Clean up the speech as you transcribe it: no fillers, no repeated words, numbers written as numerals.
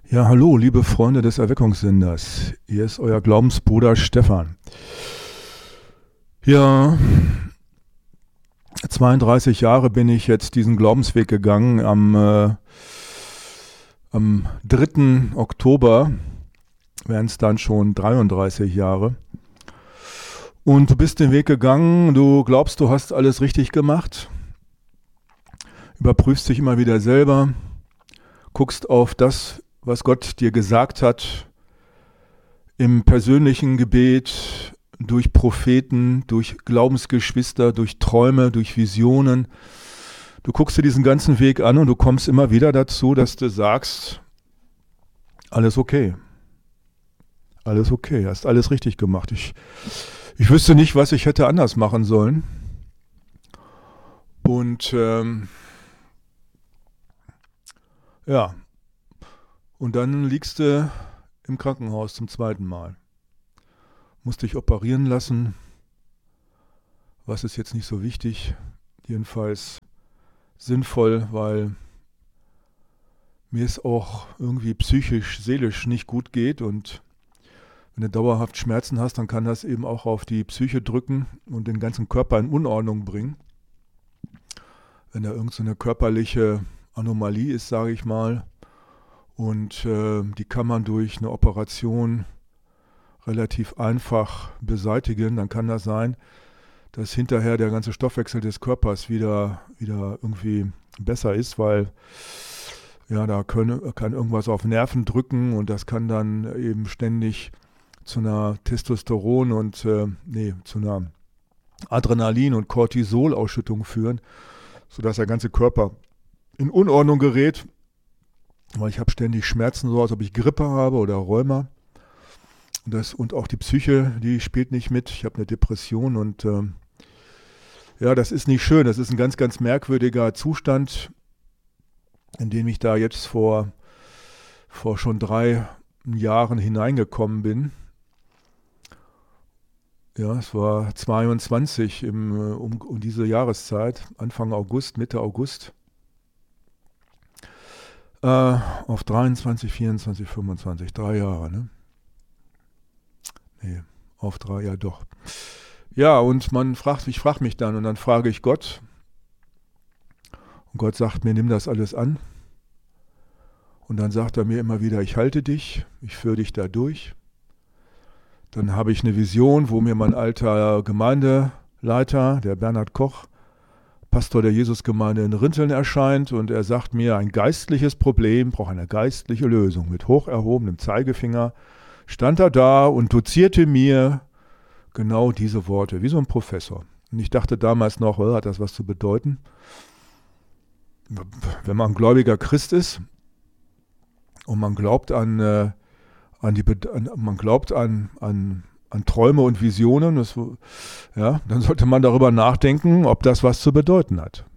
Ja, hallo, liebe Freunde des Erweckungssenders. Hier ist euer Glaubensbruder Stefan. Ja, 32 Jahre bin ich jetzt diesen Glaubensweg gegangen. Am 3. Oktober wären es dann schon 33 Jahre. Und du bist den Weg gegangen, du glaubst, du hast alles richtig gemacht, überprüfst dich immer wieder selber, guckst auf das, was Gott dir gesagt hat, im persönlichen Gebet, durch Propheten, durch Glaubensgeschwister, durch Träume, durch Visionen. Du guckst dir diesen ganzen Weg an und du kommst immer wieder dazu, dass du sagst, alles okay. Alles okay, hast alles richtig gemacht. Ich wüsste nicht, was ich hätte anders machen sollen. Und ja, und dann liegst du im Krankenhaus zum zweiten Mal. Musst dich operieren lassen. Was ist jetzt nicht so wichtig? Jedenfalls sinnvoll, weil mir es auch irgendwie psychisch, seelisch nicht gut geht. Und wenn du dauerhaft Schmerzen hast, dann kann das eben auch auf die Psyche drücken und den ganzen Körper in Unordnung bringen. Wenn da irgend so eine körperliche Anomalie ist, sage ich mal, und die kann man durch eine Operation relativ einfach beseitigen, dann kann das sein, dass hinterher der ganze Stoffwechsel des Körpers wieder irgendwie besser ist, weil ja, da kann irgendwas auf Nerven drücken und das kann dann eben ständig zu einer Testosteron- und zu einer Adrenalin- und Cortisolausschüttung führen, sodass der ganze Körper in Unordnung gerät. Weil ich habe ständig Schmerzen, so als ob ich Grippe habe oder Rheuma. Und auch die Psyche, die spielt nicht mit. Ich habe eine Depression und ja, das ist nicht schön. Das ist ein ganz, ganz merkwürdiger Zustand, in den ich da jetzt vor schon 3 Jahren hineingekommen bin. Ja, es war 22 um diese Jahreszeit, Anfang August, Mitte August. Auf 23, 24, 25, 3 Jahre, ne? Nee, auf 3, ja doch. Ja, und ich frage mich dann und dann frage ich Gott. Und Gott sagt mir, nimm das alles an. Und dann sagt er mir immer wieder, ich halte dich, ich führe dich da durch. Dann habe ich eine Vision, wo mir mein alter Gemeindeleiter, der Bernhard Koch, Pastor der Jesusgemeinde in Rinteln erscheint und er sagt mir, ein geistliches Problem braucht eine geistliche Lösung. Mit hoch erhobenem Zeigefinger stand er da und dozierte mir genau diese Worte, wie so ein Professor. Und ich dachte damals noch, hat das was zu bedeuten? Wenn man ein gläubiger Christ ist und man glaubt an Träume und Visionen, dann sollte man darüber nachdenken, ob das was zu bedeuten hat.